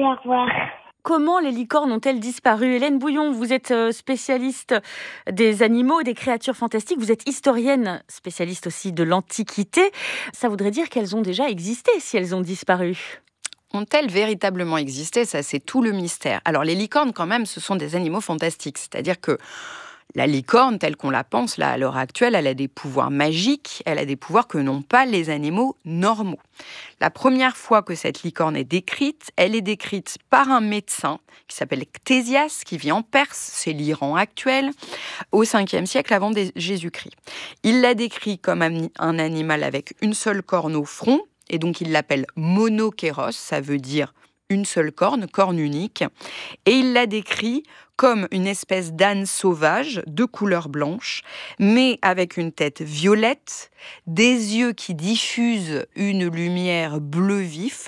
au revoir. Comment les licornes ont-elles disparu? Hélène Bouillon, vous êtes spécialiste des animaux, des créatures fantastiques. Vous êtes historienne, spécialiste aussi de l'Antiquité. Ça voudrait dire qu'elles ont déjà existé si elles ont disparu. Ont-elles véritablement existé? Ça, c'est tout le mystère. Alors, les licornes, quand même, ce sont des animaux fantastiques. C'est-à-dire que la licorne, telle qu'on la pense là à l'heure actuelle, elle a des pouvoirs magiques, elle a des pouvoirs que n'ont pas les animaux normaux. La première fois que cette licorne est décrite, elle est décrite par un médecin qui s'appelle Ctésias, qui vit en Perse, c'est l'Iran actuel, au 5e siècle avant Jésus-Christ. Il l'a décrit comme un animal avec une seule corne au front, et donc il l'appelle monokéros, ça veut dire une seule corne, corne unique, et il l'a décrit comme une espèce d'âne sauvage de couleur blanche, mais avec une tête violette, des yeux qui diffusent une lumière bleu vif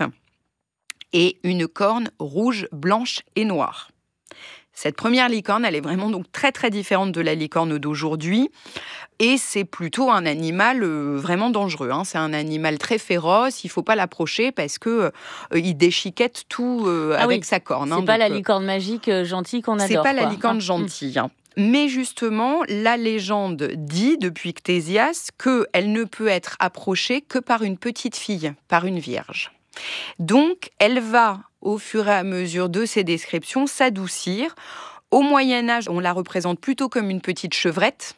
et une corne rouge, blanche et noire. Cette première licorne, elle est vraiment donc très très différente de la licorne d'aujourd'hui. Et c'est plutôt un animal vraiment dangereux. C'est un animal très féroce. Il ne faut pas l'approcher parce qu'il déchiquette tout avec sa corne. C'est pas la licorne magique gentille qu'on adore. C'est pas la licorne gentille. Mais justement, la légende dit, depuis Ctésias, qu'elle ne peut être approchée que par une petite fille, par une vierge. Donc, elle va, au fur et à mesure de ses descriptions, s'adoucir. Au Moyen-Âge, on la représente plutôt comme une petite chevrette.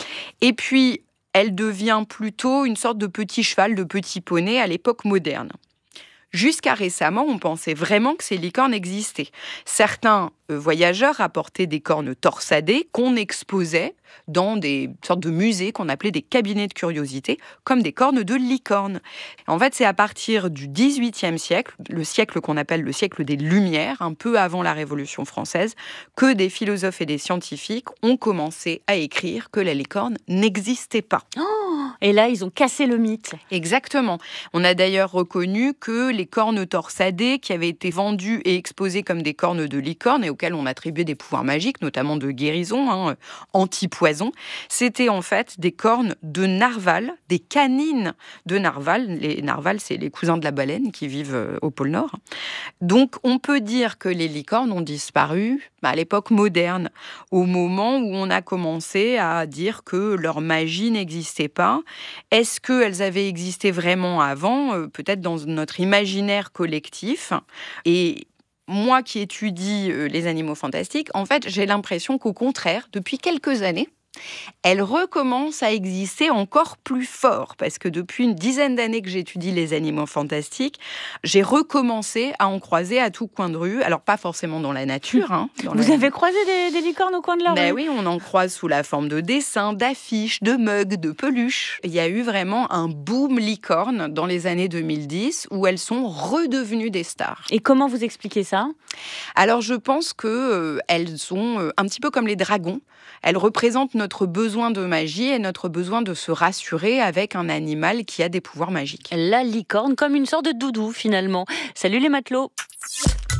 Et puis, elle devient plutôt une sorte de petit cheval, de petit poney à l'époque moderne. Jusqu'à récemment, on pensait vraiment que ces licornes existaient. Certains voyageurs rapportaient des cornes torsadées qu'on exposait dans des sortes de musées qu'on appelait des cabinets de curiosité, comme des cornes de licorne. En fait, c'est à partir du XVIIIe siècle, le siècle qu'on appelle le siècle des Lumières, un peu avant la Révolution française, que des philosophes et des scientifiques ont commencé à écrire que la licorne n'existait pas. Et là, ils ont cassé le mythe. Exactement. On a d'ailleurs reconnu que les cornes torsadées qui avaient été vendues et exposées comme des cornes de licorne et auxquelles on attribuait des pouvoirs magiques, notamment de guérison, anti-poison, c'était en fait des cornes de narval, des canines de narval. Les narvals, c'est les cousins de la baleine qui vivent au pôle Nord. Donc, on peut dire que les licornes ont disparu à l'époque moderne, au moment où on a commencé à dire que leur magie n'existait pas. Est-ce qu'elles avaient existé vraiment avant? Peut-être dans notre imaginaire collectif. Et moi qui étudie les animaux fantastiques, en fait, j'ai l'impression qu'au contraire, depuis quelques années, elles recommencent à exister encore plus fort, parce que depuis une dizaine d'années que j'étudie les animaux fantastiques, j'ai recommencé à en croiser à tout coin de rue. Alors, pas forcément dans la nature. Vous avez croisé des licornes au coin de la rue? Oui, on en croise sous la forme de dessins, d'affiches, de mugs, de peluches. Il y a eu vraiment un boom licorne dans les années 2010 où elles sont redevenues des stars. Et comment vous expliquez ça? Alors, je pense qu'elles sont un petit peu comme les dragons. Elles représentent notre besoin de magie et notre besoin de se rassurer avec un animal qui a des pouvoirs magiques. La licorne, comme une sorte de doudou finalement. Salut les matelots!